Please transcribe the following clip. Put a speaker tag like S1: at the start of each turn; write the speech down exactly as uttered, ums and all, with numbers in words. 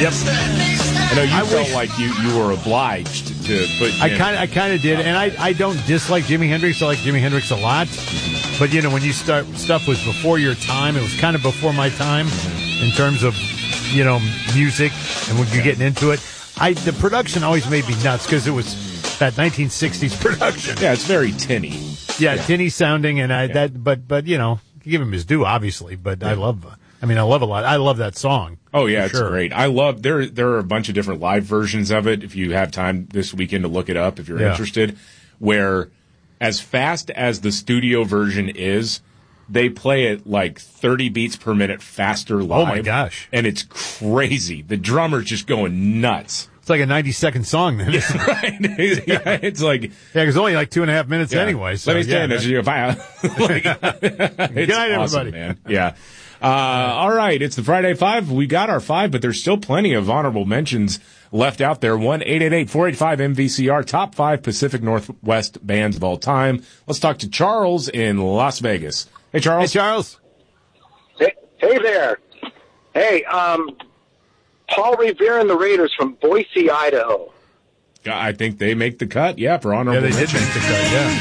S1: Yep.
S2: I know you
S1: I
S2: felt
S1: wish-
S2: like you, you were obliged to put.
S1: I
S2: in-
S1: kind of, I kind of did, and I, I don't dislike Jimi Hendrix. I like Jimi Hendrix a lot, but you know, when you start stuff was before your time, it was kind of before my time in terms of, you know, music, and when you're getting into it, I the production always made me nuts because it was that nineteen sixties production.
S2: Yeah, it's very tinny.
S1: Yeah, tinny sounding, and I that, but but you know, give him his due, obviously. But I love, I mean, I love a lot. I love that song.
S2: Oh yeah,
S1: for
S2: it's
S1: sure.
S2: great. I love there. There are a bunch of different live versions of it. If you have time this weekend to look it up, if you're
S1: Yeah.
S2: interested, where as fast as the studio version is, they play it like thirty beats per minute faster live.
S1: Oh my gosh!
S2: And it's crazy. The drummer's just going nuts.
S1: It's like a ninety second song then. Isn't it?
S2: Right? Yeah, it's like
S1: Yeah, because it's only like two and a half minutes
S2: yeah.
S1: anyway. So,
S2: Let me stand
S1: yeah,
S2: as you. Like, it's
S1: Good night,
S2: awesome,
S1: everybody.
S2: man. Yeah. Uh, all right, it's the Friday Five. We got our five, but there's still plenty of honorable mentions left out there. one eight eight eight four eight five M V C R, top five Pacific Northwest bands of all time. Let's talk to Charles in Las Vegas. Hey,
S1: Hey,
S2: Charles.
S1: Charles.
S3: Hey, hey there. Hey, um, Paul Revere and the Raiders from Boise, Idaho.
S2: I think they make the cut, yeah, for
S1: Yeah,
S2: honorable
S1: they did
S2: mention.
S1: make the cut. Yeah.